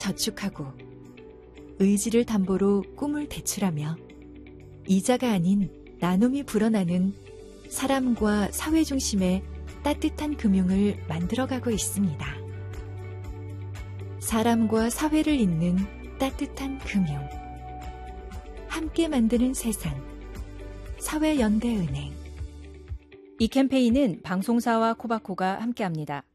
저축하고 의지를 담보로 꿈을 대출하며 이자가 아닌 나눔이 불어나는 사람과 사회 중심의 따뜻한 금융을 만들어가고 있습니다. 사람과 사회를 잇는 따뜻한 금융. 함께 만드는 세상. 사회연대은행. 이 캠페인은 방송사와 코바코가 함께합니다.